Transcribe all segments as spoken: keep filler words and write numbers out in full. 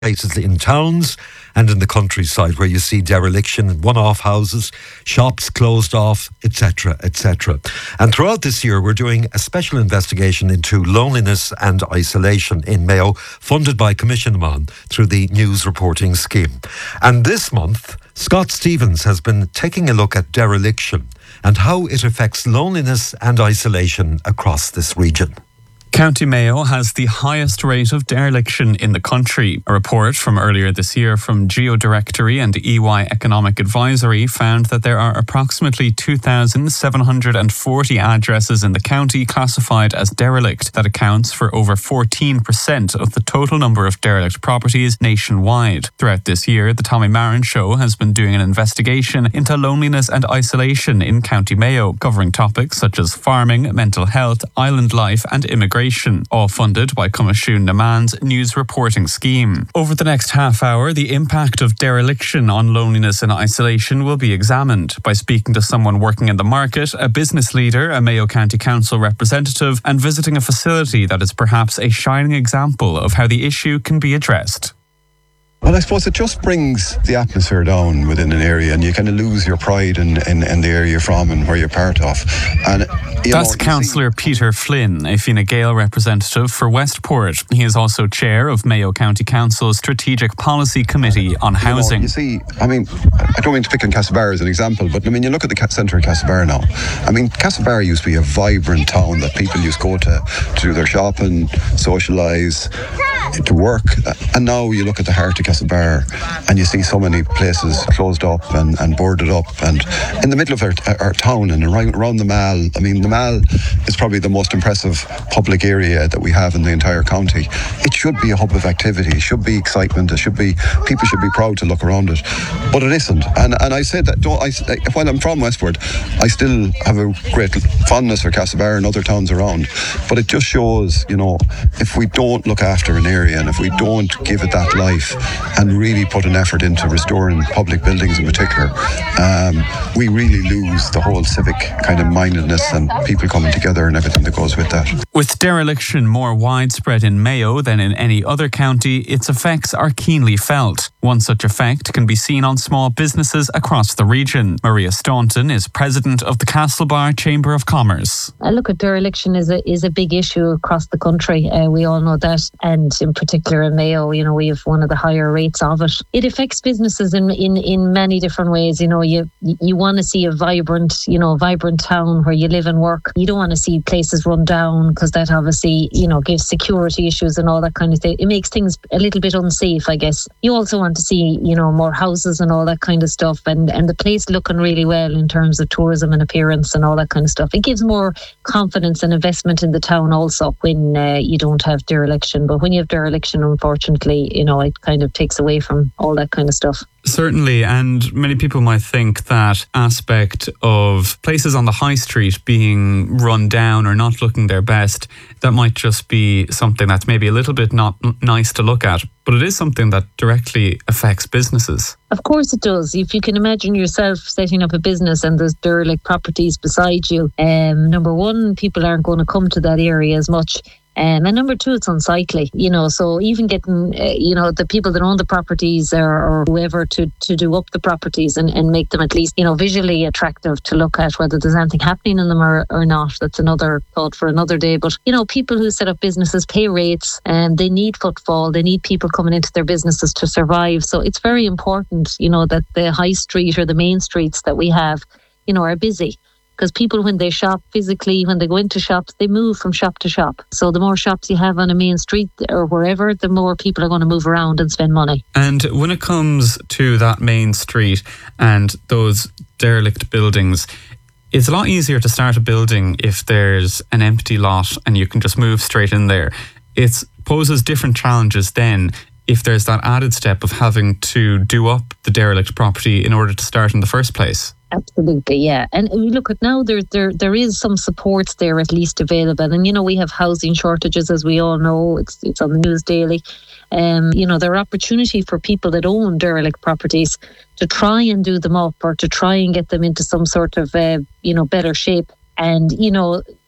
places in towns and in the countryside where you see dereliction, one-off houses, shops closed off, et cetera, et cetera. And throughout this year, we're doing a special investigation into loneliness and isolation in Mayo, funded by Commission Mon through the News Reporting Scheme. And this month, Scott Stevens has been taking a look at dereliction and how it affects loneliness and isolation across this region. County Mayo has the highest rate of dereliction in the country. A report from earlier this year from GeoDirectory and E Y Economic Advisory found that there are approximately two thousand seven hundred forty addresses in the county classified as derelict. That accounts for over fourteen percent of the total number of derelict properties nationwide. Throughout this year, the Tommy Marin Show has been doing an investigation into loneliness and isolation in County Mayo, covering topics such as farming, mental health, island life and immigration, all funded by Comisiún na Meán's News Reporting Scheme. Over the next half hour, the impact of dereliction on loneliness and isolation will be examined by speaking to someone working in the market, a business leader, a Mayo County Council representative, and visiting a facility that is perhaps a shining example of how the issue can be addressed. Well, I suppose it just brings the atmosphere down within an area, and you kind of lose your pride in, in, in the area you're from and where you're part of. And you That's know, Councillor Peter Flynn, a Fine Gael representative for Westport. He is also chair of Mayo County Council's Strategic Policy Committee on Housing. You, know, you see, I mean, I don't mean to pick on Castlebar as an example, but I mean, you look at the centre of Castlebar now. I mean, Castlebar used to be a vibrant town that people used to go to to do their shopping, socialise, to work, and now you look at the heart of Castlebar and you see so many places closed up and, and boarded up, and in the middle of our, our town and around, around the Mall. I mean, the Mall is probably the most impressive public area that we have in the entire county. It should be a hub of activity, it should be excitement, it should be, people should be proud to look around it, but it isn't. And and I said that, don't, I, while I'm from Westport, I still have a great fondness for Castlebar and other towns around, but it just shows, you know, if we don't look after an area and if we don't give it that life and really put an effort into restoring public buildings in particular, um, we really lose the whole civic kind of mindedness and people coming together and everything that goes with that. With dereliction more widespread in Mayo than in any other county, its effects are keenly felt. One such effect can be seen on small businesses across the region. Maria Staunton is president of the Castlebar Chamber of Commerce. I look at dereliction is a is a big issue across the country. Uh, we all know that, and in particular in Mayo, you know, we have one of the higher rates of it. It affects businesses in in, in many different ways. You know, you you want to see a vibrant, you know, vibrant town where you live and work. You don't want to see places run down because that obviously, you know, gives security issues and all that kind of thing. It makes things a little bit unsafe, I guess. You also want to see, you know, more houses and all that kind of stuff, and and the place looking really well in terms of tourism and appearance and all that kind of stuff. It gives more confidence and investment in the town also when uh, you don't have dereliction. But when you have dereliction, unfortunately, you know, it kind of takes away from all that kind of stuff. Certainly, and many people might think that aspect of places on the high street being run down or not looking their best, that might just be something that's maybe a little bit not nice to look at, but it is something that directly affects businesses. Of course it does. If you can imagine yourself setting up a business and there's derelict properties beside you, um, number one, people aren't going to come to that area as much. Um, and number two, it's unsightly, you know, so even getting, uh, you know, the people that own the properties or, or whoever to, to do up the properties and, and make them at least, you know, visually attractive to look at, whether there's anything happening in them or, or not. That's another thought for another day. But, you know, people who set up businesses pay rates and they need footfall. They need people coming into their businesses to survive. So it's very important, you know, that the high street or the main streets that we have, you know, are busy. Because people, when they shop physically, when they go into shops, they move from shop to shop. So the more shops you have on a main street or wherever, the more people are going to move around and spend money. And when it comes to that main street and those derelict buildings, it's a lot easier to start a building if there's an empty lot and you can just move straight in there. It poses different challenges then if there's that added step of having to do up the derelict property in order to start in the first place. Absolutely, yeah. And we look at now, there there there is some supports there at least available. And, you know, we have housing shortages, as we all know. It's it's on the news daily. Um, you know, there are opportunity for people that own derelict properties to try and do them up or to try and get them into some sort of, uh, you know, better shape. And, you know,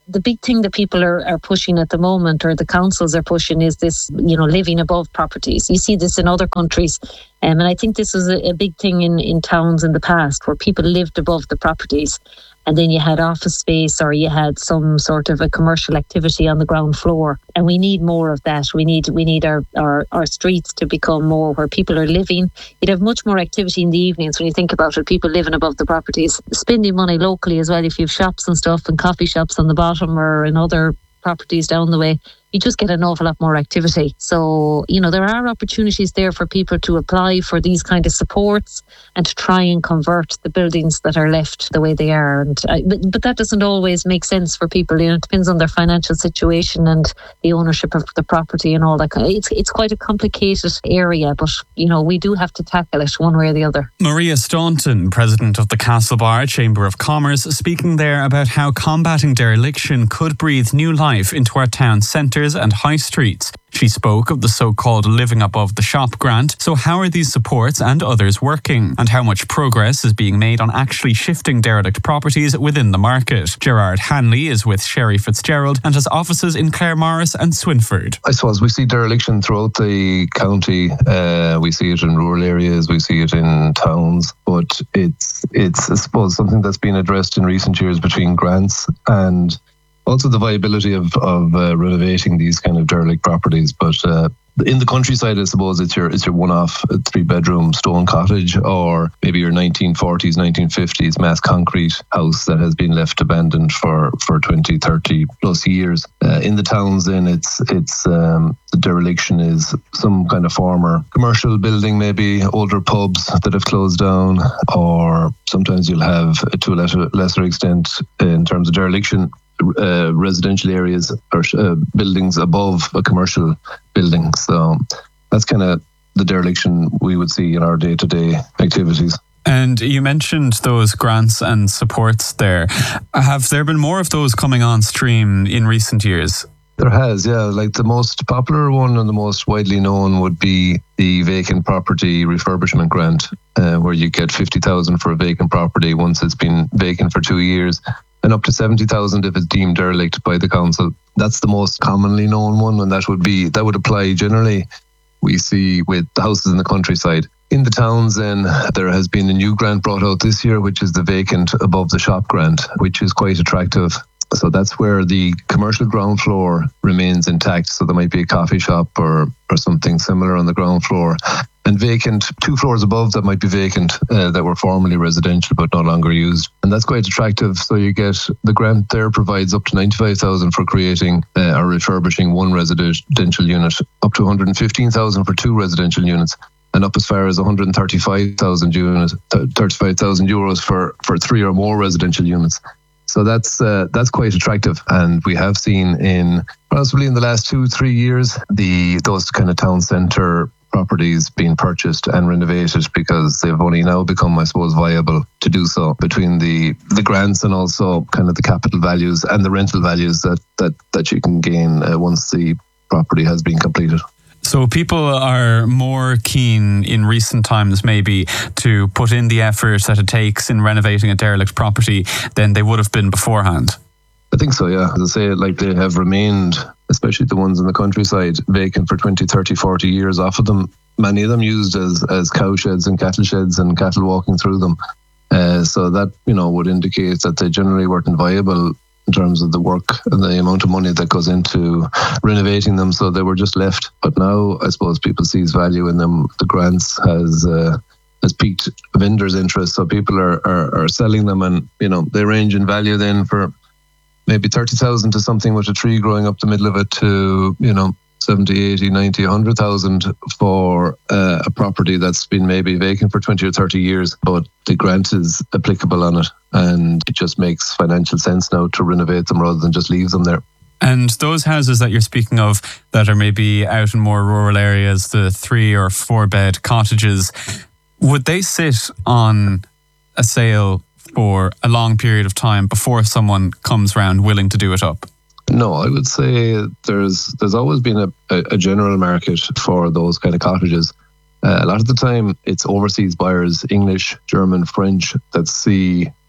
the big thing that people are, are pushing at the moment, or the councils are pushing, is this, you know, living above properties. You see this in other countries. Um, and I think this was a, a big thing in, in towns in the past, where people lived above the properties. And then you had office space, or you had some sort of a commercial activity on the ground floor. And we need more of that. We need we need our, our, our streets to become more where people are living. You'd have much more activity in the evenings when you think about it, people living above the properties. Spending money locally as well, if you have shops and stuff and coffee shops on the bottom or in other properties down the way, you just get an awful lot more activity. So, you know, there are opportunities there for people to apply for these kind of supports and to try and convert the buildings that are left the way they are. And uh, but, but that doesn't always make sense for people. You know, it depends on their financial situation and the ownership of the property and all that. It's it's quite a complicated area, but you know, we do have to tackle it one way or the other. Maria Staunton, president of the Castlebar Chamber of Commerce, speaking there about how combating dereliction could breathe new life into our town centres and high streets. She spoke of the so-called Living Above the Shop grant. So how are these supports and others working? And how much progress is being made on actually shifting derelict properties within the market? Gerard Hanley is with Sherry Fitzgerald and has offices in Claremorris and Swinford. I suppose we see dereliction throughout the county. Uh, we see it in rural areas, we see it in towns, but it's, it's I suppose, something that's been addressed in recent years between grants and also the viability of, of uh, renovating these kind of derelict properties. But uh, in the countryside, I suppose it's your it's your one-off three-bedroom stone cottage, or maybe your nineteen forties, nineteen fifties mass concrete house that has been left abandoned for, for twenty, thirty plus years. Uh, in the towns, then it's it's um, the dereliction is some kind of former commercial building, maybe older pubs that have closed down, or sometimes you'll have, to a lesser, lesser extent, in terms of dereliction, Uh, residential areas or uh, buildings above a commercial building. So that's kind of the dereliction we would see in our day-to-day activities. And you mentioned those grants and supports there. Have there been more of those coming on stream in recent years? There has, yeah. Like the most popular one and the most widely known would be the vacant property refurbishment grant, uh, where you get fifty thousand for a vacant property once it's been vacant for two years. And up to seventy thousand if it's deemed derelict by the council. That's the most commonly known one, and that would be that would apply generally, we see, with the houses in the countryside. In the towns, then, there has been a new grant brought out this year, which is the vacant above the shop grant, which is quite attractive. So that's where the commercial ground floor remains intact. So there might be a coffee shop or, or something similar on the ground floor. And vacant, two floors above that might be vacant, uh, that were formerly residential but no longer used. And that's quite attractive. So you get, the grant there provides up to ninety-five thousand for creating uh, or refurbishing one residential unit, up to one hundred fifteen thousand for two residential units, and up as far as one hundred thirty-five thousand units, thirty-five thousand euros for, for three or more residential units. So that's uh, that's quite attractive, and we have seen in possibly in the last two three years the those kind of town centre properties being purchased and renovated, because they've only now become, I suppose, viable to do so, between the the grants and also kind of the capital values and the rental values that that that you can gain uh, once the property has been completed. So people are more keen in recent times maybe to put in the effort that it takes in renovating a derelict property than they would have been beforehand. I think so, yeah. As I say, like, they have remained, especially the ones in the countryside, vacant for twenty, thirty, forty years off of them. Many of them used as, as cow sheds and cattle sheds and cattle walking through them. Uh, so that, you know, would indicate that they generally weren't viable in terms of the work and the amount of money that goes into renovating them. So they were just left. But now, I suppose, people sees value in them. The grants has uh, has piqued vendors' interest. So people are, are, are selling them, and, you know, they range in value then for maybe thirty thousand to something with a tree growing up the middle of it to, you know, seventy, eighty, ninety, one hundred thousand for uh, a property that's been maybe vacant for twenty or thirty years, but the grant is applicable on it, and it just makes financial sense now to renovate them rather than just leave them there. And those houses that you're speaking of that are maybe out in more rural areas, the three or four bed cottages, would they sit on a sale for a long period of time before someone comes round willing to do it up? No, I would say there's there's always been a, a general market for those kind of cottages. Uh, a lot of the time, it's overseas buyers, English, German, French, that see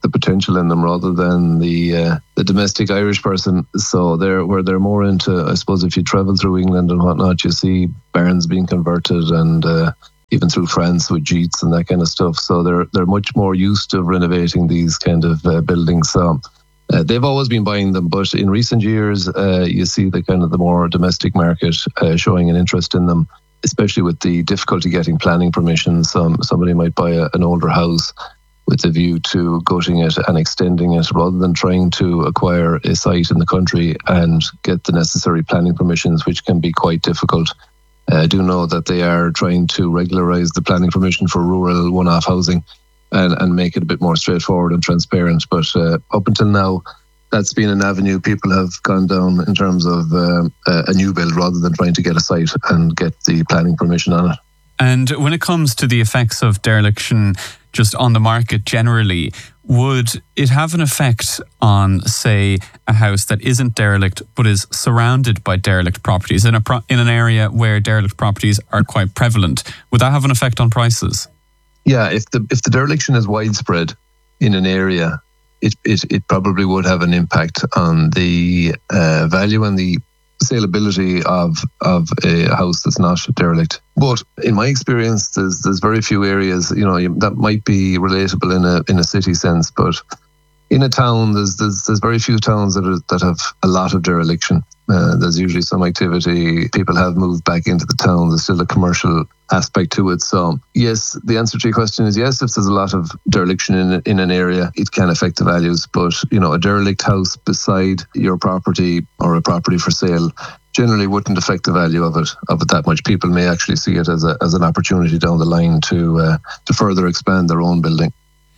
the potential in them rather than the uh, the domestic Irish person. So they're where they're more into, I suppose, if you travel through England and whatnot, you see barns being converted, and uh, even through France with Jeets and that kind of stuff. So they're they're much more used to renovating these kind of uh, buildings. So uh, they've always been buying them, but in recent years, uh, you see the kind of the more domestic market uh, showing an interest in them, especially with the difficulty getting planning permissions. Um, somebody might buy a, an older house with a view to gutting it and extending it, rather than trying to acquire a site in the country and get the necessary planning permissions, which can be quite difficult. Uh, I do know that they are trying to regularise the planning permission for rural one-off housing and, and make it a bit more straightforward and transparent. But uh, up until now, that's been an avenue people have gone down in terms of um, a new build, rather than trying to get a site and get the planning permission on it. And when it comes to the effects of dereliction just on the market generally, would it have an effect on, say, a house that isn't derelict but is surrounded by derelict properties in a pro- in an area where derelict properties are quite prevalent? Would that have an effect on prices? Yeah, if the if the dereliction is widespread in an area, it it, it probably would have an impact on the uh, value and the saleability of of a house that's not derelict. But in my experience, there's there's very few areas, you know, that might be relatable in a in a city sense, but in a town, there's there's, there's very few towns that are, that have a lot of dereliction. Uh, there's usually some activity. People have moved back into the town. There's still a commercial aspect to it. So yes, the answer to your question is yes. If there's a lot of dereliction in in an area, it can affect the values. But you know, a derelict house beside your property or a property for sale generally wouldn't affect the value of it of it that much. People may actually see it as a as an opportunity down the line to uh, to further expand their own building.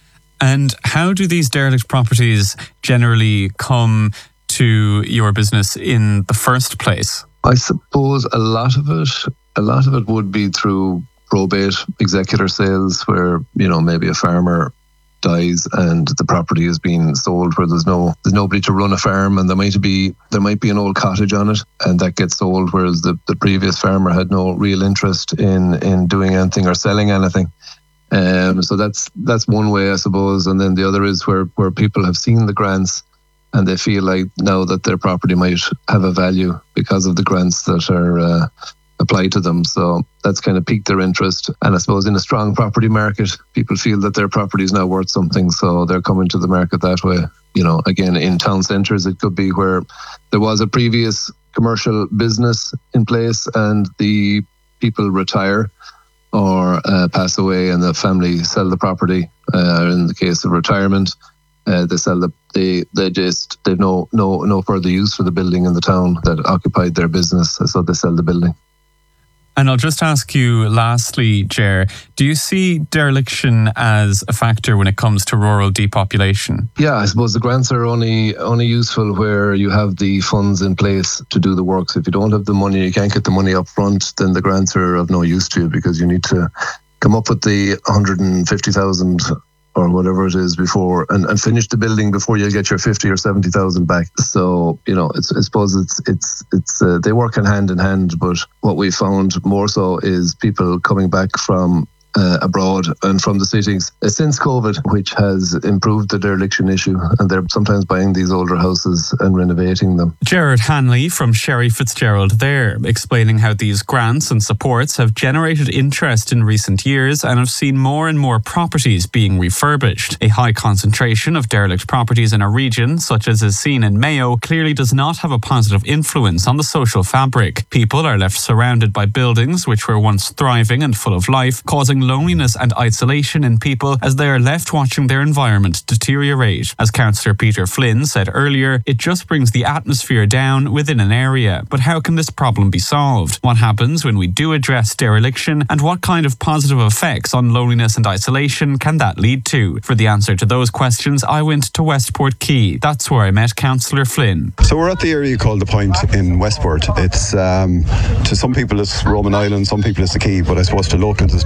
And how do these derelict properties generally come to your business in the first place? I suppose a lot of it, a lot of it would be through probate executor sales, where you know maybe a farmer dies and the property is being sold, where there's no there's nobody to run a farm, and there might be there might be an old cottage on it, and that gets sold, whereas the, the previous farmer had no real interest in in doing anything or selling anything. Um, so that's that's one way, I suppose. And then the other is where, where people have seen the grants and they feel like now that their property might have a value because of the grants that are uh, applied to them. So that's kind of piqued their interest. And I suppose in a strong property market, people feel that their property is now worth something, so they're coming to the market that way. You know, again, in town centres, it could be where there was a previous commercial business in place and the people retire or uh, pass away, and the family sell the property. Uh, in the case of retirement, uh, they sell the they they just they've no no no further use for the building in the town that occupied their business, so they sell the building. And I'll just ask you lastly, Ger, do you see dereliction as a factor when it comes to rural depopulation? Yeah, I suppose the grants are only only useful where you have the funds in place to do the work. So if you don't have the money, you can't get the money up front, then the grants are of no use to you, because you need to come up with the one hundred fifty thousand or whatever it is before and, and finish the building before you get your fifty or seventy thousand back. So, you know, it's, I suppose it's, it's, it's, uh, they work in hand in hand, but what we found more so is people coming back from uh, abroad and from the cities uh, since COVID, which has improved the dereliction issue, and they're sometimes buying these older houses and renovating them. Gerard Hanley from Sherry Fitzgerald there, explaining how these grants and supports have generated interest in recent years and have seen more and more properties being refurbished. A high concentration of derelict properties in a region, such as is seen in Mayo, clearly does not have a positive influence on the social fabric. People are left surrounded by buildings which were once thriving and full of life, causing loneliness and isolation in people as they are left watching their environment deteriorate. As Councillor Peter Flynn said earlier, it just brings the atmosphere down within an area. But how can this problem be solved? What happens when we do address dereliction, and what kind of positive effects on loneliness and isolation can that lead to? For the answer to those questions, I went to Westport Quay. That's where I met Councillor Flynn. So we're at the area called the Point in Westport. It's um, to some people it's Roman Island, some people it's the Quay, but I suppose to locals it's known as the Point.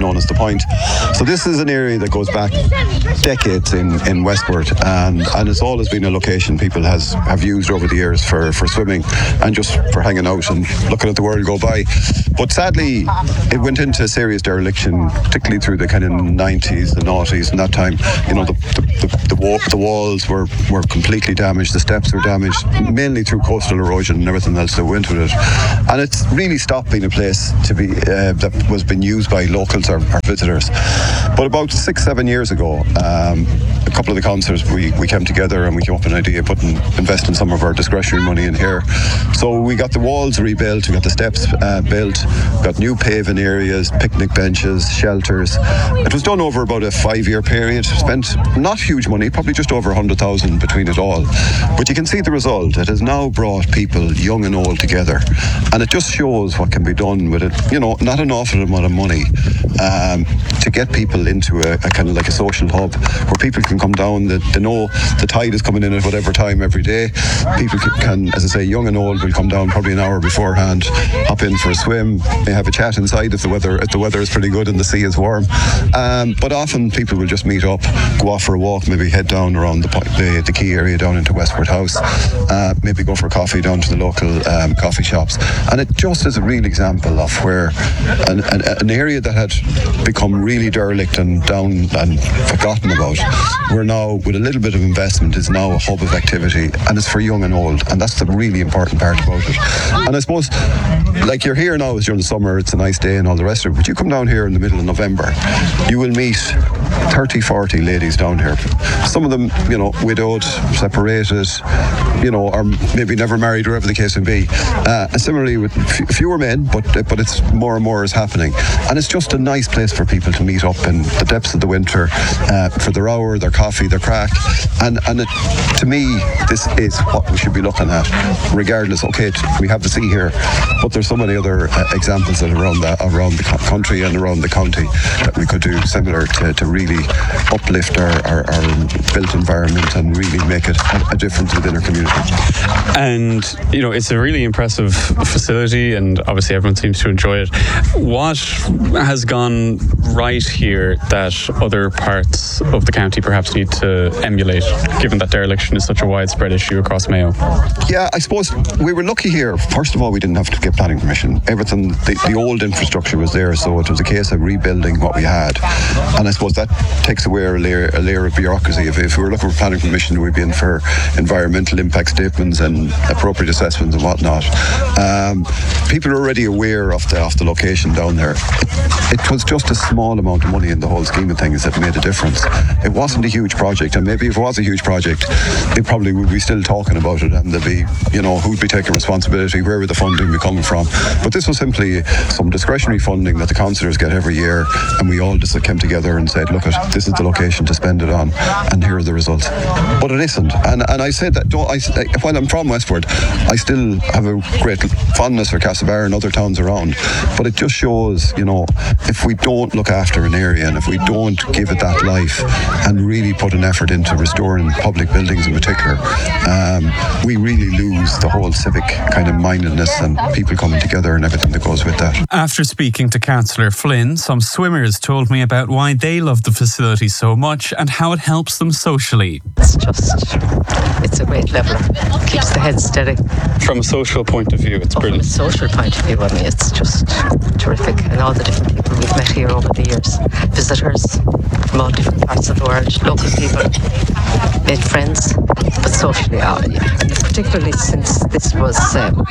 point. So this is an area that goes back decades in, in Westport, and, and it's always been a location people has have used over the years for, for swimming and just for hanging out and looking at the world go by. But sadly, it went into serious dereliction, particularly through the kind of nineties, the noughties, and that time. You know, the the, the, the, wall, the walls were, were completely damaged, the steps were damaged, mainly through coastal erosion and everything else that went with it. And it's really stopped being a place to be uh, that was being used by locals or, or visitors. But about six, seven years ago, um, a couple of the councillors, we, we came together and we came up with an idea of putting, investing some of our discretionary money in here. So we got the walls rebuilt, we got the steps uh, built, got new paving areas, picnic benches, shelters. It was done over about a five-year period, spent not huge money, probably just over one hundred thousand between it all. But you can see the result. It has now brought people, young and old, together. And it just shows what can be done with it. You know, not an awful amount of money um, to get people into a, a kind of like a social hub where people can come down, that they know the tide is coming in at whatever time every day. People can, can, as I say, young and old will come down probably an hour beforehand, hop in for a swim, may have a chat inside if the weather if the weather is pretty good and the sea is warm. Um, but often people will just meet up, go off for a walk, maybe head down around the the, the key area down into Westport House, uh, maybe go for a coffee down to the local um, coffee shops. And it just is a real example of where an, an, an area that had become really derelict and down and forgotten about, where now with a little bit of investment is now a hub of activity, and it's for young and old, and that's the really important part about it. And I suppose, like, you're here now, it's during the summer, it's a nice day and all the rest of it, but you come down here in the middle of November, you will meet thirty, forty ladies down here. Some of them, you know, widowed, separated, you know, or maybe never married, whatever the case may be. Uh, and similarly with f- fewer men, but but it's more and more is happening. And it's just a nice place for people to meet up in the depths of the winter uh, for their hour, their coffee, their crack. And and it, to me, this is what we should be looking at, regardless. Okay, we have the sea here, but there's so many other uh, examples that are around the, around the country and around the county that we could do similar to, to really uplift our, our, our built environment and really make it a, a difference within our community. And, you know, it's a really impressive facility and obviously everyone seems to enjoy it. What has gone right here that other parts of the county perhaps need to emulate, given that dereliction is such a widespread issue across Mayo? Yeah, I suppose we were lucky here. First of all, we didn't have to get planning permission. Everything, the, the old infrastructure was there, so it was a case of rebuilding what we had. And I suppose that takes away a layer, a layer of bureaucracy. If, if we were looking for planning permission, we'd be in for environmental impact statements and appropriate assessments and whatnot. Um, people are already aware of the, of the location down there. It, it was just a small amount of money in the whole scheme of things that made a difference. It wasn't a huge project, and maybe if it was a huge project, it probably would be still talking about it, and there'd be, you know, who'd be taking responsibility, where would the funding be coming from. But this was simply some discretionary funding that the councillors get every year, and we all just came together and said, look, this is the location to spend it on, and here are the results. But it isn't. And and I said that, don't, I, while I'm from Westport, I still have a great fondness for Castlebar and other towns around. But it just shows, you know, if we don't look after an area and if we don't give it that life and really put an effort into restoring public buildings in particular, um, we really lose the whole civic kind of mindedness and people coming together and everything that goes with that. After speaking to Councillor Flynn, some swimmers told me about why they love the facility so much and how it helps them socially. It's just, it's a great leveler. Keeps the head steady. From a social point of view, it's brilliant. From a social point of view, I mean, it's just terrific. And all the different people we've met here over the years, visitors from all different parts of the world, local people, made friends, but socially, uh, yeah. And particularly since this was, um,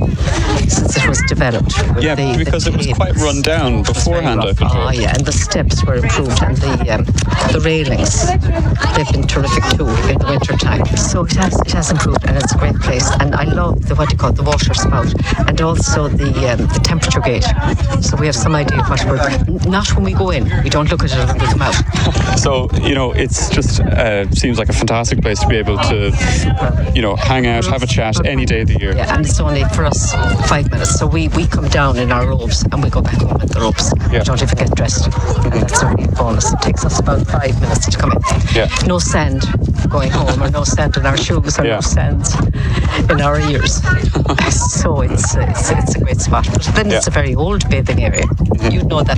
since it was developed. Yeah, the, because the it was quite run down beforehand, I think. Oh, yeah, and the steps were improved, and the um, the railings, they've been terrific too in the winter time. So it has it has improved, and it's a great place. And I love the what do you call it, the water spout, and also the um, the temperature gauge. So we have some idea of what we're. Not when we go in, we don't look at it when we come out. So you know, it's just uh, seems like a fantastic place to be able to, you know, hang out, have a chat any day of the year. Yeah, and it's only for us five minutes. So we, we come down in our robes and we go back home in the robes. Yeah. We don't even get dressed. And that's a real bonus. It takes us about five minutes to come in. Yeah. No sand going home, or no sand in our shoes, or yeah. no sand in our ears. So it's, it's it's a great spot. But then yeah. it's a very old bathing area. Mm-hmm. You know that, Peter. It's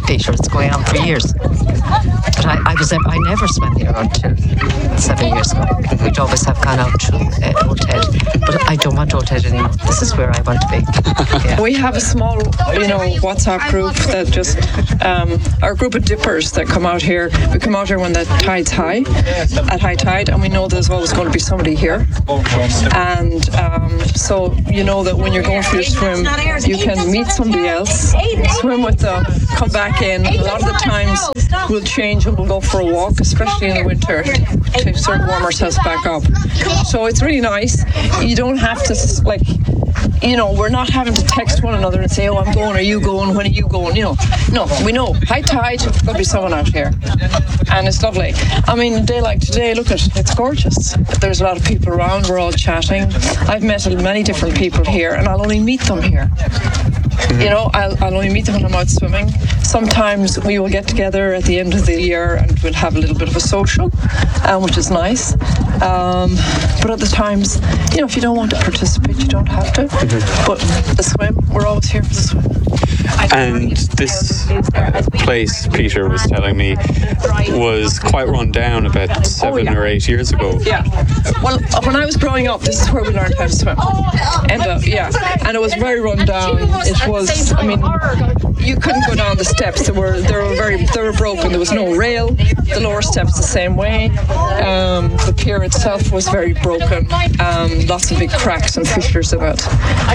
it's going on for years. But I, I was I never swam here until seven years ago. We'd always have gone out to uh, Old Head, but I don't want Old Head anymore. This is where I want to be. Yeah. We have a small, you know, WhatsApp group that just um, our group of dippers that come out here. We come out here when the tide's high, at high tide, and we know there's always going to be somebody here. And um, so you know that when you're going for your swim, you can meet somebody else, swim with them, come back in. A lot of the times we'll change and we'll go for a walk, especially in the winter, to sort of warm ourselves back up. So it's really nice. You don't have to, like, you know, we're not having to text one another and say, oh, I'm going, are you going, when are you going, you know. No, we know, high tide, there'll be someone out here. And it's lovely. I mean, a day like today, look at it, it's gorgeous. There's a lot of people around, we're all chatting. I've met many different people here, and I'll only meet them here. You know, I'll, I'll only meet them when I'm out swimming. Sometimes we will get together at the end of the year and we'll have a little bit of a social, um, which is nice. Um, but other times, you know, if you don't want to participate, you don't have to. Mm-hmm. But the swim, we're always here for the swim. And this place, Peter was telling me, was quite run down about seven oh, yeah. or eight years ago. Yeah. Well, when I was growing up, this is where we learned how to swim. And uh, yeah, and it was very run down. It was, I mean, you couldn't go down the steps. They were, they were very, they were broken. There was no rail. The lower steps the same way. Um, the pier itself was very broken. Um, lots of big cracks and fissures in it.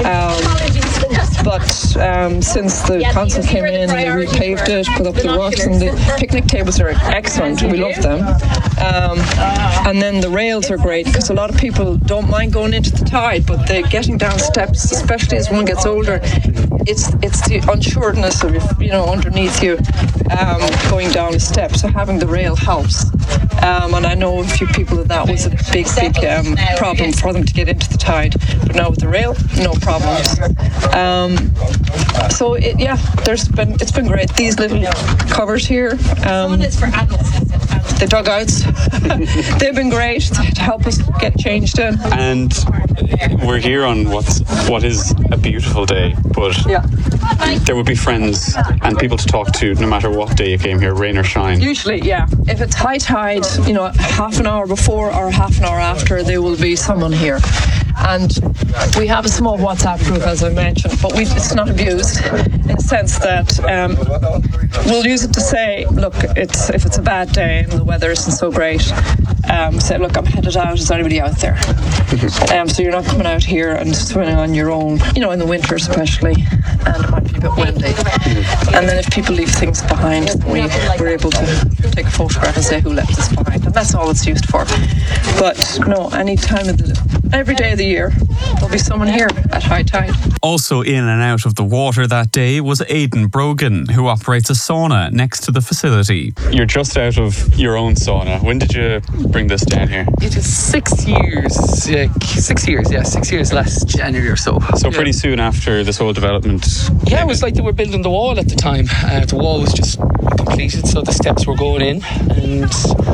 Um, but um, since the council came in and they repaved it, put up the rocks, and the picnic tables are excellent. We love them. Um, and then the rails are great because a lot of people don't mind going into the tide, but they're getting down steps, especially as one gets older. It's it's the unsureness of, you know, underneath you um, going down a step. So having the rail helps. Um, and I know a few people that that was a big, big um, problem for them to get into the tide. But now with the rail, no problems. Um, so it, yeah, there's been it's been great. These little covers here, um, the dugouts, they've been great to help us get changed in. And we're here on what's what is a beautiful day, but yeah. there would be friends and people to talk to no matter what day you came here, rain or shine. Usually, yeah. If it's high tide, you know, half an hour before or half an hour after, there will be someone here. And we have a small WhatsApp group, as I mentioned, but we, it's not abused in the sense that um, we'll use it to say, look, it's if it's a bad day and the weather isn't so great, um, say, look, I'm headed out. Is anybody out there? Um, so you're not coming out here and swimming on your own, you know, in the winter especially, and it might be a bit windy. And then if people leave things behind, we, we're able to take a photograph and say who left this behind. And that's all it's used for. But no, any time of the, every day of the year, there'll be someone here at high tide. Also in and out of the water that day was Aidan Brogan, who operates a sauna next to the facility. You're just out of your own sauna. When did you bring this down here? It is six years. Yeah, six years, yeah, six years last January or so. So yeah. pretty soon after this whole development? Yeah, it was like they were building the wall at the time. Uh, the wall was just completed, so the steps were going in, and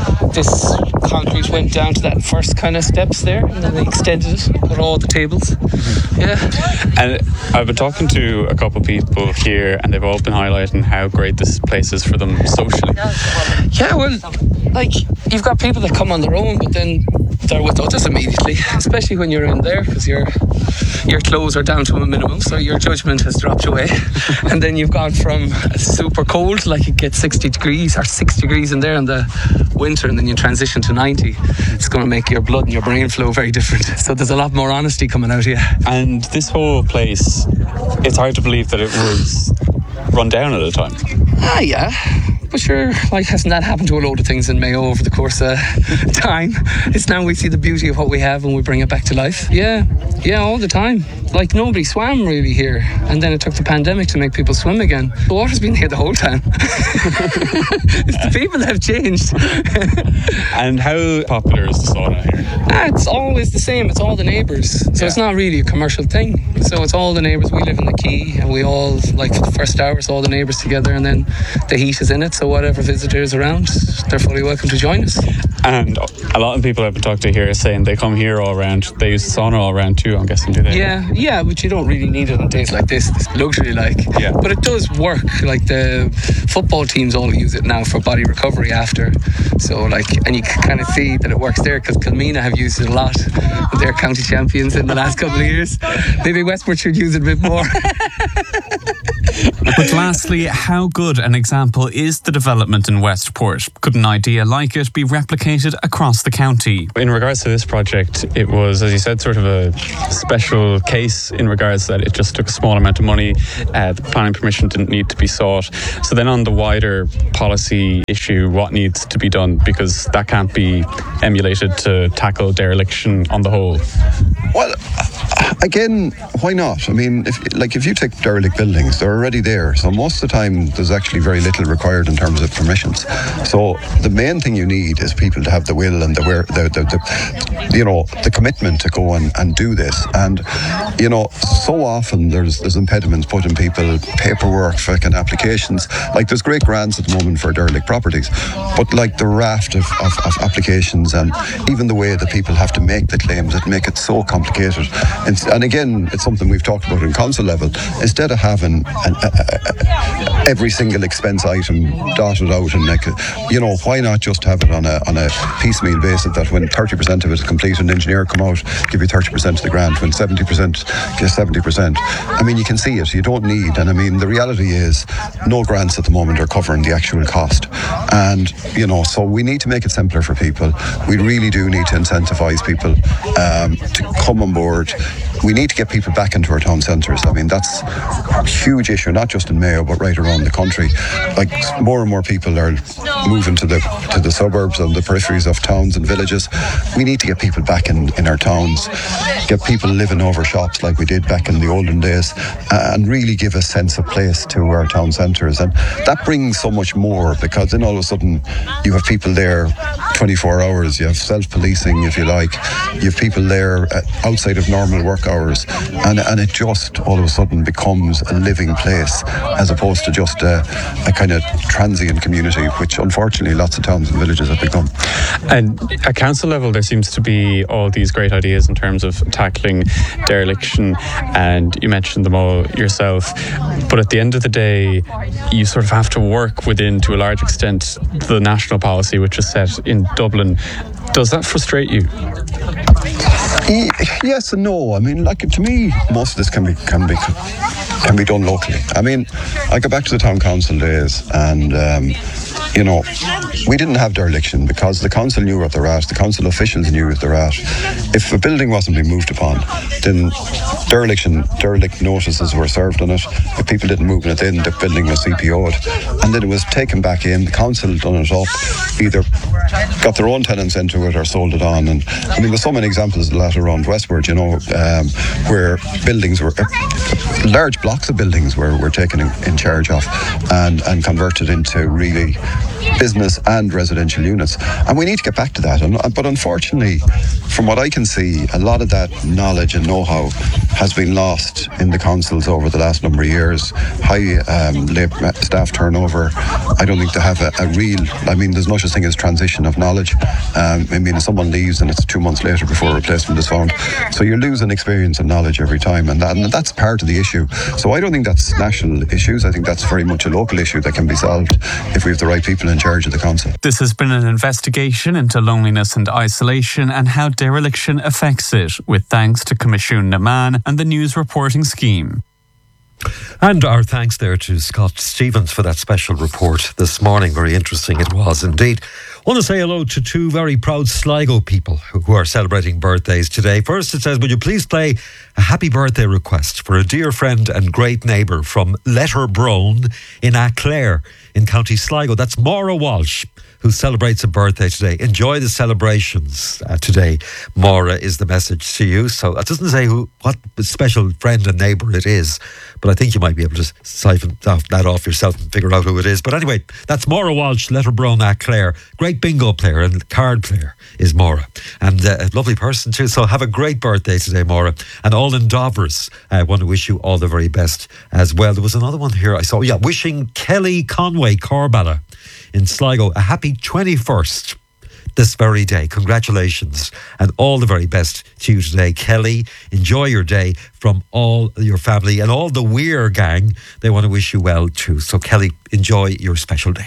this concrete went down to that first kind of steps there, and then they extended it, put all the tables. Mm-hmm. Yeah. And I've been talking to a couple of people here, and they've all been highlighting how great this place is for them socially. Yeah, well, like, you've got people that come on their own, but then they're with others immediately, especially when you're in there, because your your clothes are down to a minimum, so your judgment has dropped away. And then you've gone from super cold, like it gets sixty degrees or six degrees in there in the winter, and then you transition to ninety. It's going to make your blood and your brain flow very different. So there's a lot more honesty coming out here. And this whole place, it's hard to believe that it was run down at a time. Ah, yeah. But sure, like, hasn't that happened to a load of things in Mayo over the course of time? It's now we see the beauty of what we have and we bring it back to life. Yeah, yeah, all the time. Like, nobody swam really here, and then it took the pandemic to make people swim again. The water's been here the whole time. It's the people that have changed. And how popular is the sauna here? Ah, it's always the same. It's all the neighbours. So yeah. It's not really a commercial thing. So it's all the neighbours. We live in the quay, and we all, like, for the first hour, it's all the neighbours together, and then the heat is in it. So whatever visitors around, they're fully welcome to join us. And a lot of people I've been talking to here are saying they come here all around. They use the sauna all around too, I'm guessing, do they? Yeah, Yeah, but you don't really need it on days like this. This luxury, like. Yeah. But it does work. Like the football teams all use it now for body recovery after. So like, and you can kind of see that it works there because Kilmena have used it a lot. They're county champions in the last couple of years. Maybe Westport should use it a bit more. But lastly, how good an example is the development in Westport? Could an idea like it be replicated across the county? In regards to this project, it was, as you said, sort of a special case in regards that it just took a small amount of money. Uh, the planning permission didn't need to be sought. So then on the wider policy issue, what needs to be done? Because that can't be emulated to tackle dereliction on the whole. Well, again, why not? I mean, if like if you take derelict buildings, they're already there. So most of the time, there's actually very little required in terms of permissions. So the main thing you need is people to have the will and the where, the, the, the you know, the commitment to go and, and do this. And you know, so often there's there's impediments put in people, paperwork, fucking applications. Like there's great grants at the moment for derelict properties, but like the raft of, of, of applications and even the way that people have to make the claims, it make it so complicated. And, and again, it's something we've talked about in council level. Instead of having an, a, a, a, every single expense item dotted out and like, you know, why not just have it on a on a piecemeal basis that when thirty percent of it is complete, an engineer come out, give you thirty percent of the grant, when seventy percent gives seventy percent. I mean, you can see it, you don't need, and I mean, the reality is no grants at the moment are covering the actual cost. And, you know, so we need to make it simpler for people. We really do need to incentivise people um, to come on board. We need to get people back into our town centres. I mean, that's a huge issue, not just in Mayo, but right around the country. Like, more and more people are moving to the to the suburbs and the peripheries of towns and villages. We need to get people back in, in our towns, get people living over shops like we did back in the olden days, uh, and really give a sense of place to our town centres. And that brings so much more, because then all of a sudden you have people there twenty-four hours, you have self-policing, if you like, you have people there uh, outside of normal work hours, and, and it just all of a sudden becomes a living place as opposed to just a, a kind of transient community, which unfortunately lots of towns and villages have become. And at council level, there seems to be all these great ideas in terms of tackling dereliction, and you mentioned them all yourself. But at the end of the day, you sort of have to work within, to a large extent, the national policy which is set in Dublin. Does that frustrate you? Yes and no. I mean, like, to me, most of this can be can be can be done locally. I mean, I go back to the town council days, and um, you know, we didn't have dereliction because the council knew what they're at, the council officials knew what they're at. If a building wasn't being moved upon, then dereliction, derelict notices were served on it. If people didn't move in it, then the building was C P O'd, and then it was taken back in. The council done it up, either got their own tenants into it or sold it on. And I mean, there's so many examples of that around Westport, you know, um, where buildings were, uh, large blocks of buildings were, were taken in, in charge of and, and converted into really business and residential units. And we need to get back to that. And, but unfortunately, from what I can see, a lot of that knowledge and know-how has been lost in the councils over the last number of years. High um, labour staff turnover. I don't think they have a, a real, I mean, there's no such thing as transition of knowledge. Um, I mean, if someone leaves and it's two months later before a replacement is found. So you're losing experience and knowledge every time, and, that, and that's part of the issue. So I don't think that's national issues. I think that's very much a local issue that can be solved if we have the right people in charge of the council. This has been an investigation into loneliness and isolation and how dereliction affects it, with thanks to Comisiún na Meán and the News Reporting Scheme. And our thanks there to Scott Stevens for that special report this morning. Very interesting it was indeed. I want to say hello to two very proud Sligo people who are celebrating birthdays today. First, it says, would you please play a happy birthday request for a dear friend and great neighbour from Letterbrone in Aclair in County Sligo. That's Maura Walsh, who celebrates a birthday today. Enjoy the celebrations uh, today. Maura is the message to you. So it doesn't say who, what special friend and neighbour it is, but I think you might be able to siphon that off yourself and figure out who it is. But anyway, that's Maura Walsh, Letterbrone, Aclair. Great bingo player and card player is Maura. And uh, a lovely person too. So have a great birthday today, Maura. And all in Dovers, I want to wish you all the very best as well. There was another one here I saw. Yeah, wishing Kelly Conway Corballa in Sligo a happy twenty-first. this very day. Congratulations and all the very best to you today, Kelly. Enjoy your day from all your family and all the Weir gang. They want to wish you well too. So Kelly, enjoy your special day.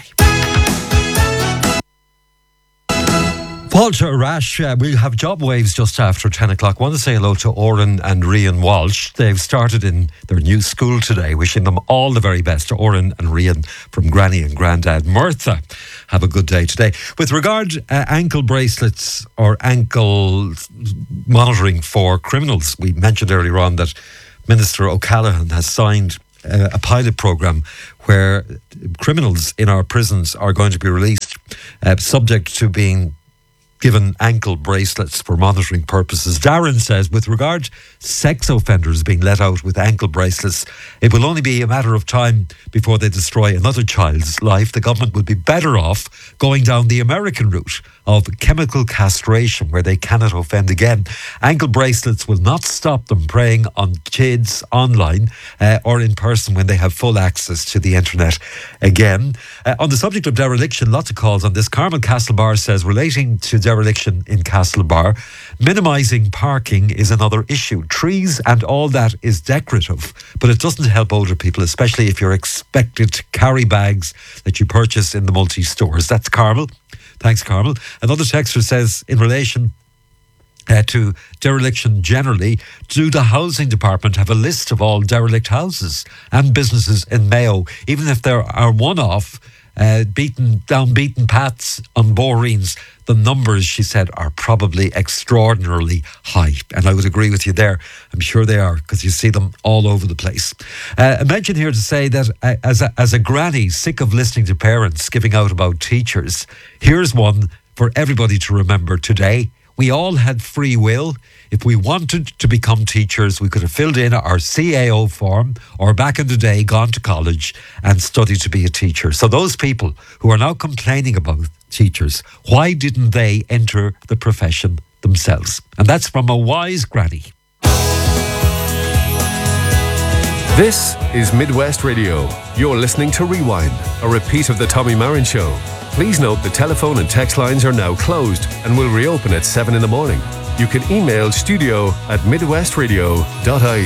Walter Rash, uh, we'll have job waves just after ten o'clock. I want to say hello to Oren and Rian Walsh. They've started in their new school today. Wishing them all the very best. Oren and Rian from Granny and Grandad Merthyr. Have a good day today. With regard uh, ankle bracelets or ankle monitoring for criminals, we mentioned earlier on that Minister O'Callaghan has signed uh, a pilot programme where criminals in our prisons are going to be released uh, subject to being given ankle bracelets for monitoring purposes. Darren says, with regard to sex offenders being let out with ankle bracelets, it will only be a matter of time before they destroy another child's life. The government would be better off going down the American route of chemical castration, where they cannot offend again. Ankle bracelets will not stop them preying on kids online uh, or in person when they have full access to the internet again. Uh, on the subject of dereliction, lots of calls on this. Carmel Castlebar says, relating to dereliction in Castlebar, minimising parking is another issue. Trees and all that is decorative, but it doesn't help older people, especially if you're expected to carry bags that you purchase in the multi-stores. That's Carmel. Thanks, Carmel. Another texter says, in relation uh, to dereliction generally, do the housing department have a list of all derelict houses and businesses in Mayo, even if there are one-off uh, beaten down beaten paths on Boreens? The numbers, she said, are probably extraordinarily high. And I would agree with you there. I'm sure they are, because you see them all over the place. Uh, I mentioned here to say that uh, as, a, as a granny sick of listening to parents giving out about teachers, here's one for everybody to remember today. We all had free will. If we wanted to become teachers, we could have filled in our C A O form, or back in the day, gone to college and studied to be a teacher. So those people who are now complaining about teachers, why didn't they enter the profession themselves? And that's from a wise granny. This is Midwest Radio. You're listening to Rewind, a repeat of the Tommy Marin Show. Please note the telephone and text lines are now closed and will reopen at seven in the morning. You can email studio at midwestradio dot I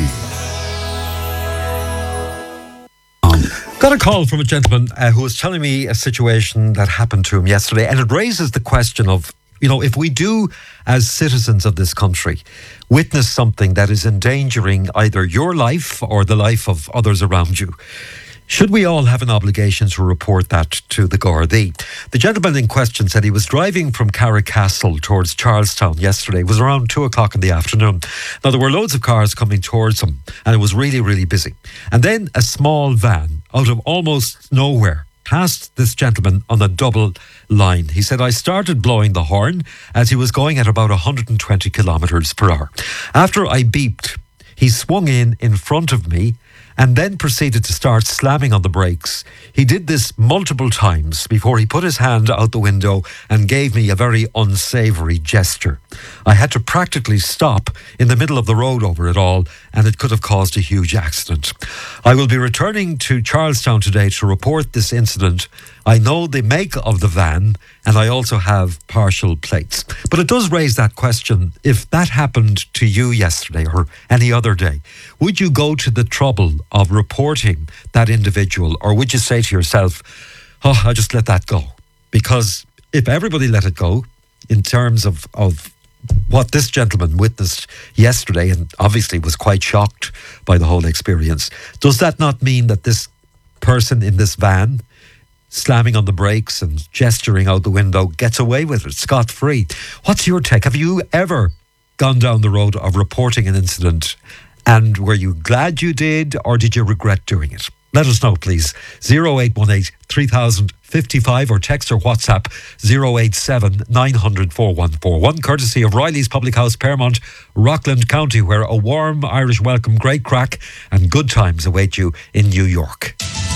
E. Got a call from a gentleman uh, who was telling me a situation that happened to him yesterday, and it raises the question of, you know, if we do, as citizens of this country, witness something that is endangering either your life or the life of others around you, should we all have an obligation to report that to the Gardaí? The gentleman in question said he was driving from Carrickcastle towards Charlestown yesterday. It was around two o'clock in the afternoon. Now, there were loads of cars coming towards him, and it was really, really busy. And then a small van, out of almost nowhere, passed this gentleman on a double line. He said, I started blowing the horn as he was going at about one hundred twenty kilometres per hour. After I beeped, he swung in in front of me and then proceeded to start slamming on the brakes. He did this multiple times before he put his hand out the window and gave me a very unsavoury gesture. I had to practically stop in the middle of the road over it all, and it could have caused a huge accident. I will be returning to Charlestown today to report this incident. I know the make of the van, and I also have partial plates. But it does raise that question, if that happened to you yesterday or any other day, would you go to the trouble of reporting that individual, or would you say to yourself, oh, I'll just let that go? Because if everybody let it go, in terms of, of what this gentleman witnessed yesterday, and obviously was quite shocked by the whole experience, does that not mean that this person in this van, slamming on the brakes and gesturing out the window, gets away with it scot-free? What's your take? Have you ever gone down the road of reporting an incident, and were you glad you did, or did you regret doing it? Let us know, please. oh eight one eight, three thousand fifty-five or text or WhatsApp oh eight seven, nine hundred, four one four one, courtesy of Riley's Public House, Paramount, Rockland County, where a warm Irish welcome, great crack and good times await you in New York.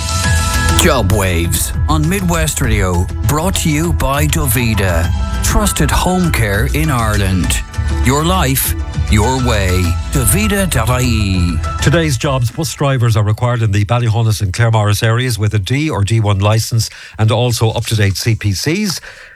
Job Waves on Midwest Radio, brought to you by Dovida, trusted home care in Ireland. Your life, your way. Dovida dot I E. Today's jobs: bus drivers are required in the Ballyhonus and Claremorris areas with a D or D one licence and also up-to-date C P Cs.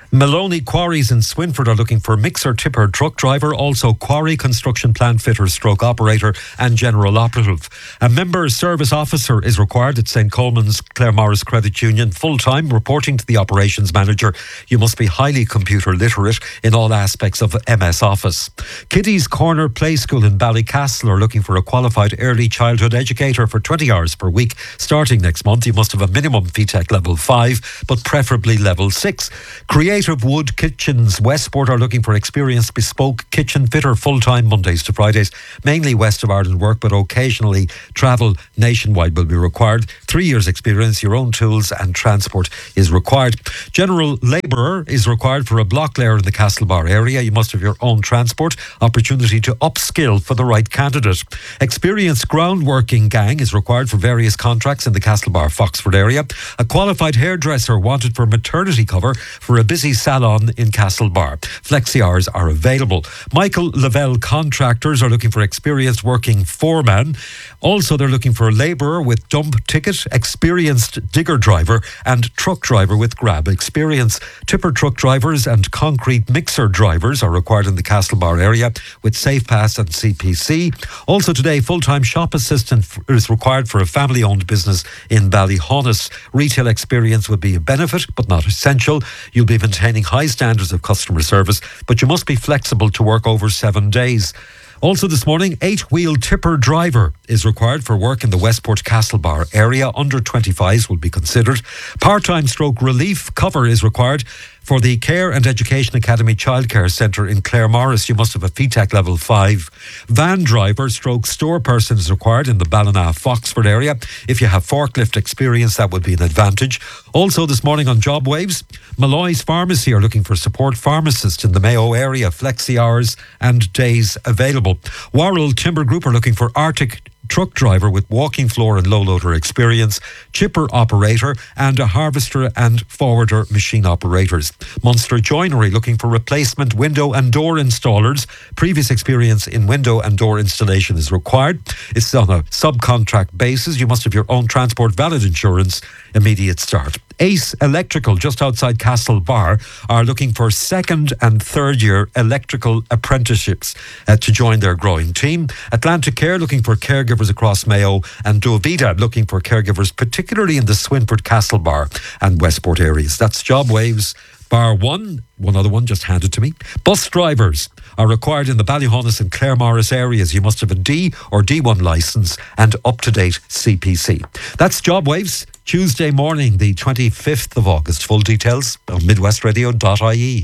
Maloney Quarries in Swinford are looking for mixer tipper truck driver, also quarry construction plant fitter stroke operator and general operative. A member service officer is required at Saint Coleman's Claremorris Credit Union full-time, reporting to the operations manager. You must be highly computer literate in all aspects of M S Office. Kiddies Corner Play School in Ballycastle are looking for a qualified early childhood educator for twenty hours per week starting next month. You must have a minimum V TEC level five, but preferably level six. Creative Wood Kitchens Westport are looking for experienced bespoke kitchen fitter full-time Mondays to Fridays, mainly west of Ireland work, but occasionally travel nationwide will be required. Three years experience, your own tools and transport is required. General labourer is required for a block layer in the Castlebar area. You must have your own transport. Opportunity to upskill for the right candidate. Experienced groundworking gang is required for various contracts in the Castlebar Foxford area. A qualified hairdresser wanted for maternity cover for a busy salon in Castlebar. Flexi hours are available. Michael Lavelle Contractors are looking for experienced working foreman. Also, they're looking for a labourer with dump ticket, experienced digger driver and truck driver with grab experience. Tipper truck drivers and concrete mixer drivers are required in the Castlebar area with Safe Pass and C P C. Also today, full-time shop assistant is required for a family-owned business in Ballyhonus. Retail experience would be a benefit, but not essential. You'll be maintaining high standards of customer service, but you must be flexible to work over seven days. Also this morning, eight-wheel tipper driver is required for work in the Westport Castlebar area. Under twenty-fives will be considered. Part-time stroke relief cover is required for the Care and Education Academy Childcare Centre in Claremorris. You must have a V TEC level five. Van driver stroke store person is required in the Ballina Foxford area. If you have forklift experience, that would be an advantage. Also this morning on Job Waves, Malloy's Pharmacy are looking for support pharmacist in the Mayo area. Flexi hours and days available. Warrell Timber Group are looking for Arctic truck driver with walking floor and low loader experience, chipper operator and a harvester and forwarder machine operators. Munster Joinery looking for replacement window and door installers. Previous experience in window and door installation is required. It's on a subcontract basis. You must have your own transport, valid insurance, immediate start. Ace Electrical, just outside Castlebar, are looking for second and third year electrical apprenticeships uh, to join their growing team. Atlantic Care looking for caregivers across Mayo, and Dovida looking for caregivers particularly in the Swinford, Castlebar and Westport areas. That's Job Waves. Bar one, one other one just handed to me. Bus drivers are required in the Ballyhonus and Claremorris areas. You must have a D or D one licence and up-to-date C P C. That's Job Waves, Tuesday morning, the twenty-fifth of August. Full details on midwest radio dot I E.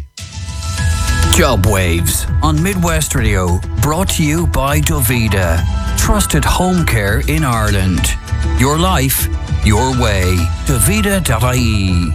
Job Waves on Midwest Radio, brought to you by Dovida. Trusted home care in Ireland. Your life, your way. Dovida dot I E.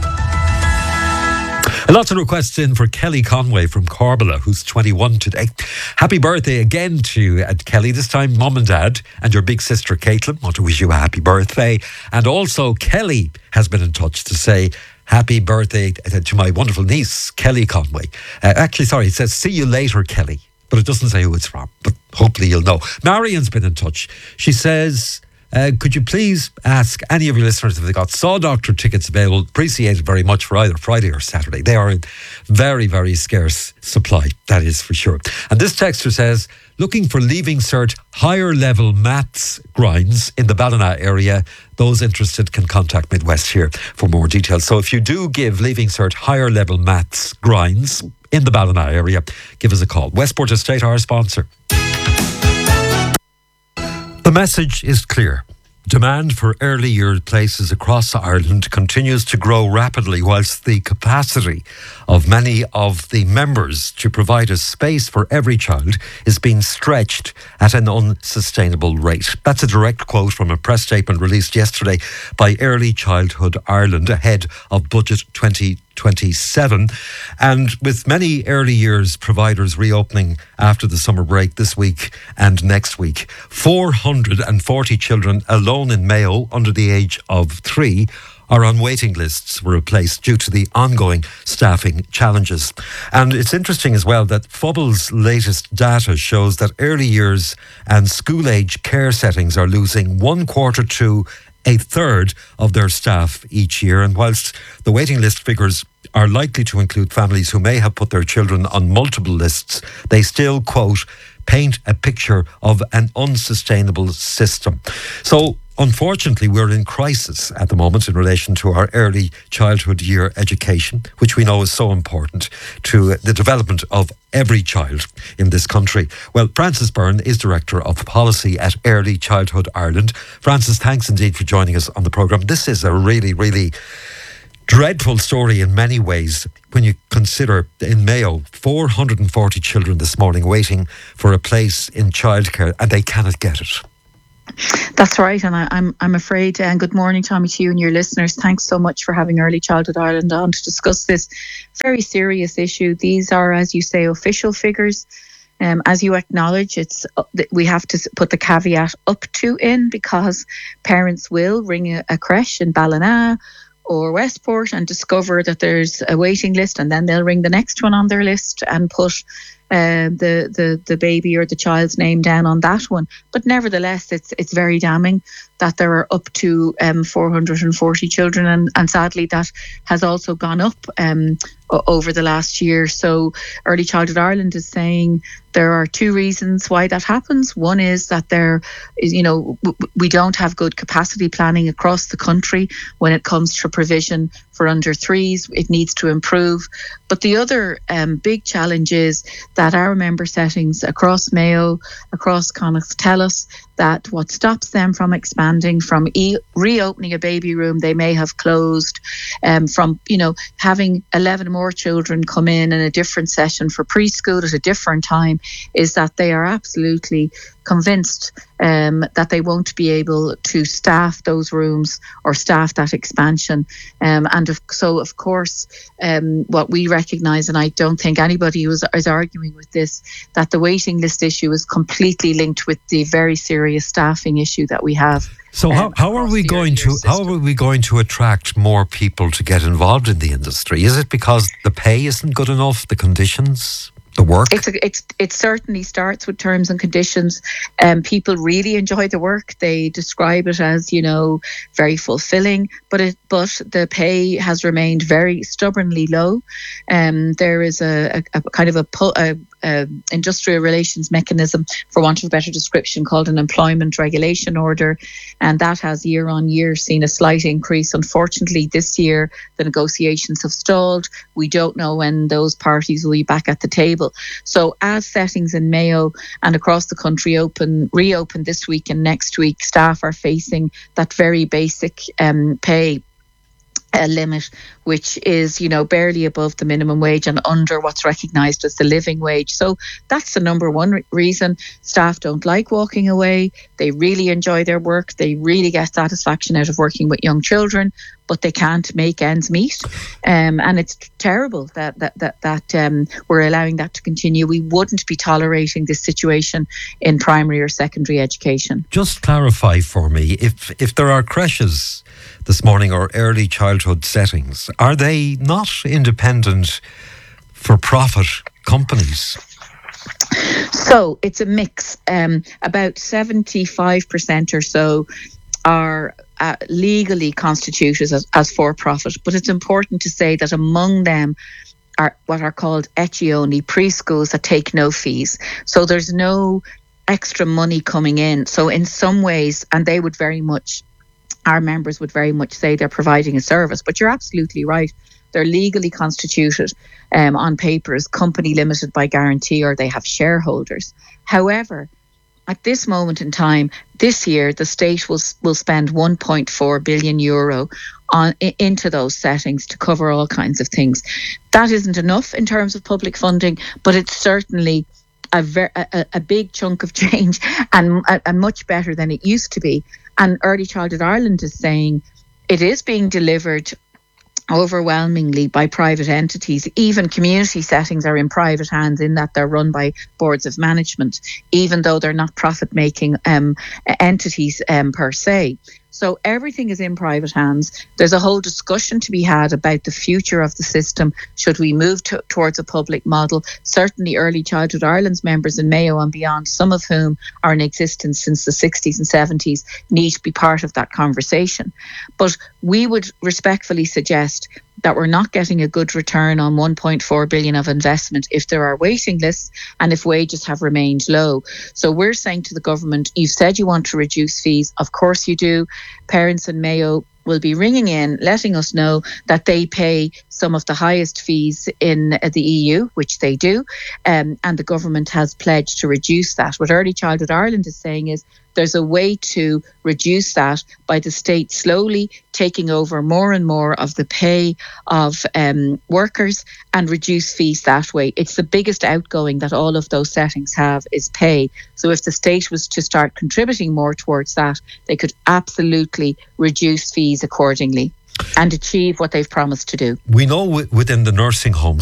Lots of requests in for Kelly Conway from Corbala, who's twenty-one today. Happy birthday again to uh, Kelly, this time mum and dad and your big sister Caitlin. Want to wish you a happy birthday. And also Kelly has been in touch to say happy birthday to my wonderful niece, Kelly Conway. Uh, actually, sorry, it says see you later, Kelly. But it doesn't say who it's from. But hopefully you'll know. Marion's been in touch. She says, Uh, could you please ask any of your listeners if they got Saw Doctor tickets available? Appreciated very much for either Friday or Saturday. They are in very, very scarce supply, that is for sure. And this texter says, looking for Leaving Cert higher level maths grinds in the Ballina area. Those interested can contact Midwest here for more details. So if you do give Leaving Cert higher level maths grinds in the Ballina area, give us a call. Westport Estate, our sponsor. The message is clear. Demand for early year places across Ireland continues to grow rapidly, whilst the capacity of many of the members to provide a space for every child is being stretched at an unsustainable rate. That's a direct quote from a press statement released yesterday by Early Childhood Ireland ahead of Budget twenty twenty-seven. And with many early years providers reopening after the summer break this week and next week, four hundred forty children alone in Mayo under the age of three are on waiting lists for a place due to the ongoing staffing challenges. And it's interesting as well that F O B L's latest data shows that early years and school age care settings are losing one quarter to a third of their staff each year. And whilst the waiting list figures are likely to include families who may have put their children on multiple lists, they still, quote, paint a picture of an unsustainable system. So, unfortunately, we're in crisis at the moment in relation to our early childhood year education, which we know is so important to the development of every child in this country. Well, Frances Byrne is Director of Policy at Early Childhood Ireland. Frances, thanks indeed for joining us on the programme. This is a really, really dreadful story in many ways when you consider in Mayo four hundred forty children this morning waiting for a place in childcare and they cannot get it. That's right, and I, I'm I'm afraid. And good morning, Tommy, to you and your listeners. Thanks so much for having Early Childhood Ireland on to discuss this very serious issue. These are, as you say, official figures. Um, as you acknowledge, it's uh, we have to put the caveat up to in because parents will ring a, a creche in Ballina or Westport and discover that there's a waiting list, and then they'll ring the next one on their list and put uh, the, the the baby or the child's name down on that one. But nevertheless, it's it's very damning that there are up to um, four hundred forty children, and, and sadly that has also gone up um, over the last year. So Early Childhood Ireland is saying there are two reasons why that happens. One is that there is, you know, we don't have good capacity planning across the country when it comes to provision for under threes. It needs to improve. But the other um, big challenge is that our member settings across Mayo, across Connacht tell us that what stops them from expanding, from e- reopening a baby room they may have closed, um, from, you know, having eleven more children come in in a different session for preschool at a different time, is that they are absolutely convinced um, that they won't be able to staff those rooms or staff that expansion. Um, and of, so, of course, um, what we recognise, and I don't think anybody who is, is arguing with this, that the waiting list issue is completely linked with the very serious staffing issue that we have. So how, um, how are we going to system. how are we going to attract more people to get involved in the industry? Is it because the pay isn't good enough, the conditions? The work? It's a, it's it certainly starts with terms and conditions. Um, people really enjoy the work. They describe it as, you know, very fulfilling, but it but the pay has remained very stubbornly low. Um, there is a, a, a kind of a, a, a industrial relations mechanism, for want of a better description, called an employment regulation order, and that has year on year seen a slight increase. Unfortunately, this year the negotiations have stalled. We don't know when those parties will be back at the table. So as settings in Mayo and across the country open, reopen this week and next week, staff are facing that very basic um, pay a limit, which is, you know, barely above the minimum wage and under what's recognised as the living wage. So that's the number one re- reason. Staff don't like walking away. They really enjoy their work. They really get satisfaction out of working with young children, but they can't make ends meet. Um, and it's terrible that that that, that um, we're allowing that to continue. We wouldn't be tolerating this situation in primary or secondary education. Just clarify for me, if if there are creches this morning or early childhood settings, are they not independent for-profit companies? So it's a mix. Um, about seventy-five percent or so are uh, legally constituted as, as for-profit, but it's important to say that among them are what are called ecce-only preschools that take no fees. So there's no extra money coming in. So in some ways, and they would very much, our members would very much say they're providing a service, but you're absolutely right. They're legally constituted um, on paper as company limited by guarantee, or they have shareholders. However, at this moment in time, this year, the state will will spend one point four billion euro on into those settings to cover all kinds of things. That isn't enough in terms of public funding, but it's certainly a, ver- a, a big chunk of change and a, a much better than it used to be. And Early Childhood Ireland is saying it is being delivered overwhelmingly by private entities. Even community settings are in private hands in that they're run by boards of management, even though they're not profit-making um, entities um, per se. So everything is in private hands. There's a whole discussion to be had about the future of the system. Should we move to, towards a public model? Certainly Early Childhood Ireland's members in Mayo and beyond, some of whom are in existence since the sixties and seventies, need to be part of that conversation. But we would respectfully suggest that we're not getting a good return on one point four billion of investment if there are waiting lists and if wages have remained low. So we're saying to the government, you've said you want to reduce fees. Of course you do. Parents in Mayo will be ringing in, letting us know that they pay some of the highest fees in the E U, which they do, um, and the government has pledged to reduce that. What Early Childhood Ireland is saying is there's a way to reduce that by the state slowly taking over more and more of the pay of um, workers and reduce fees that way. It's the biggest outgoing that all of those settings have is pay. So if the state was to start contributing more towards that, they could absolutely reduce fees accordingly and achieve what they've promised to do. We know w- within the nursing homes